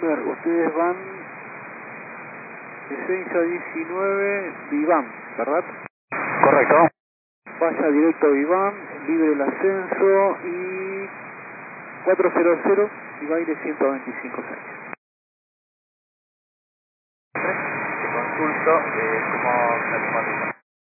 ver, ustedes van Ezeiza 19, Viván, ¿verdad? Correcto. Vaya directo a Viván, libre el ascenso y 400 y baile 125 seis. Te consulto cómo la temática.